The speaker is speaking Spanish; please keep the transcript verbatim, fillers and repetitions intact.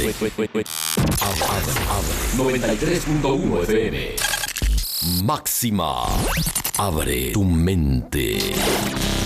noventa y tres punto uno F M. Máxima. Abre tu mente.